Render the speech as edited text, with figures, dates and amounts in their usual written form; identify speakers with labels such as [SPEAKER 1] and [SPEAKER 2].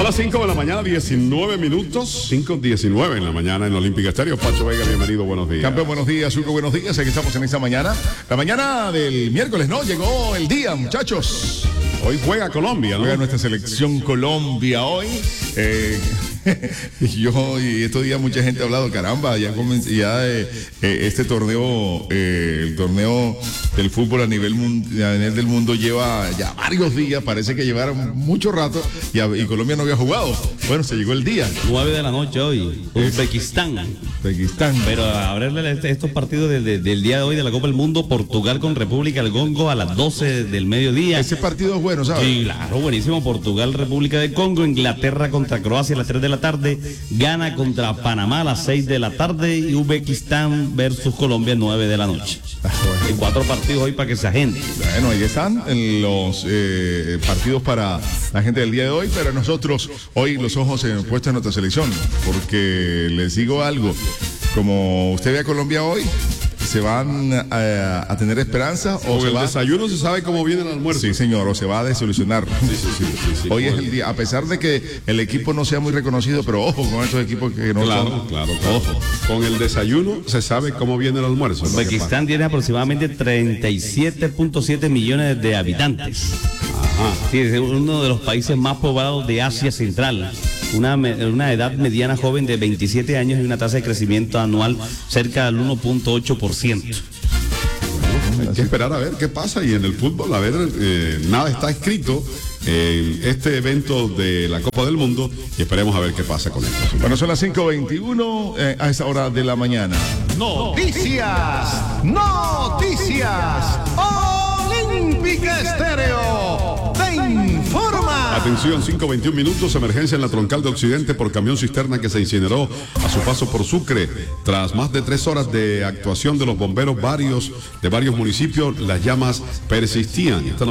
[SPEAKER 1] las 5 de la mañana, 19 minutos, 5:19 en la mañana en Olímpica Estéreo. Pacho Vega, bienvenido, buenos días.
[SPEAKER 2] Campeón, buenos días, Hugo, buenos días. Aquí estamos en esta mañana. La mañana del miércoles, ¿no? Llegó el día, muchachos.
[SPEAKER 1] Hoy juega Colombia, ¿no?
[SPEAKER 2] Juega nuestra selección Colombia hoy. Y estos días mucha gente ha hablado, caramba, este torneo, el torneo del fútbol a nivel del mundo lleva ya varios días, parece que llevaron mucho rato y Colombia no había jugado. Bueno, se llegó el día.
[SPEAKER 3] 9 de la noche hoy, Uzbekistán. Pero a ver estos partidos del día de hoy de la Copa del Mundo, Portugal con República del Congo a las 12 del mediodía.
[SPEAKER 2] Ese partido es bueno, ¿sabes?
[SPEAKER 3] Sí, claro, buenísimo. Portugal, República del Congo, Inglaterra contra Croacia a las 3 de la tarde, Ghana contra Panamá a las 6 de la tarde y Uzbekistán versus Colombia 9 de la noche. Hay 4 partidos hoy para que se agende.
[SPEAKER 2] Bueno, ahí están los partidos para la gente del día de hoy, pero nosotros hoy los ojos puestos en nuestra selección, porque les digo algo, como usted ve a Colombia hoy, ¿se van a tener esperanza o
[SPEAKER 1] el desayuno se sabe cómo viene el almuerzo?
[SPEAKER 2] Sí, señor, o se va a desilusionar.
[SPEAKER 1] Sí.
[SPEAKER 2] Hoy es el día, a pesar de que el equipo no sea muy reconocido, pero ojo con estos equipos que no son.
[SPEAKER 1] Claro. Ojo. Con el desayuno se sabe cómo viene el almuerzo.
[SPEAKER 3] Uzbekistán tiene aproximadamente 37.7 millones de habitantes.
[SPEAKER 1] Ajá.
[SPEAKER 3] Sí, es uno de los países más poblados de Asia Central. Una edad mediana joven de 27 años y una tasa de crecimiento anual cerca del 1.8%.
[SPEAKER 1] Hay que esperar a ver qué pasa, y en el fútbol, a ver, nada está escrito en este evento de la Copa del Mundo y esperemos a ver qué pasa con esto.
[SPEAKER 2] Bueno, son las 5:21 a esta hora de la mañana.
[SPEAKER 4] Noticias. Olímpica Estéreo te informa.
[SPEAKER 1] Atención, 5:21 minutos, emergencia en la troncal de Occidente por camión cisterna que se incineró a su paso por Sucre. Tras más de 3 horas de actuación de los bomberos de varios municipios, las llamas persistían.